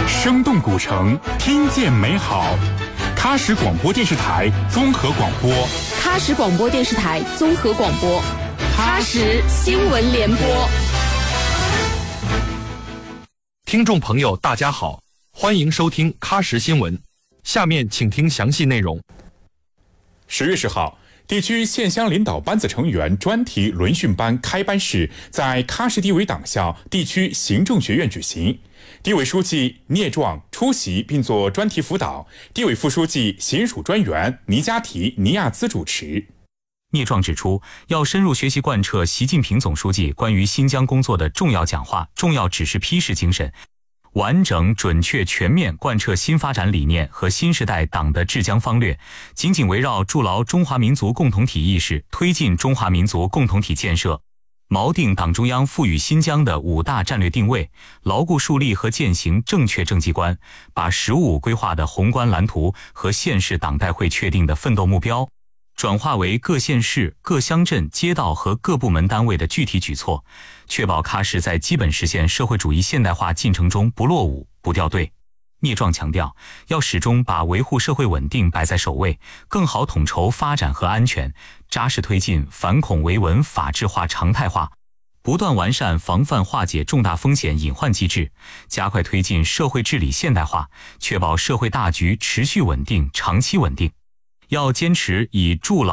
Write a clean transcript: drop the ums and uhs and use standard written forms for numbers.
生动古城，听见美好。喀什广播电视台综合广播， 喀什广播电视台综合广播，喀什新闻联播。 听众朋友，大家好，欢迎收听喀什新闻。下面请听详细内容。 10月10号，地区县乡领导班子成员专题轮训班开班式在喀什地委党校地区行政学院举行。地委书记聂壮出席并做专题辅导，地委副书记、行署专员尼加提尼亚兹主持。 聂壮指出，要深入学习贯彻习近平总书记关于新疆工作的重要讲话、重要指示批示精神，完整、准确、全面贯彻新发展理念和新时代党的治疆方略，紧紧围绕筑牢中华民族共同体意识，推进中华民族共同体建设，锚定党中央赋予新疆的5大战略定位，牢固树立和践行正确政绩观，把“15+5”规划的宏观蓝图和县市党代会确定的奋斗目标转化为各县市、各乡镇、街道和各部门单位的具体举措，确保喀什在基本实现社会主义现代化进程中不落伍、不掉队。聂壮强调，要始终把维护社会稳定摆在首位，更好统筹发展和安全，扎实推进反恐维稳法治化常态化，不断完善防范化解重大风险隐患机制，加快推进社会治理现代化，确保社会大局持续稳定、长期稳定。要坚持以筑牢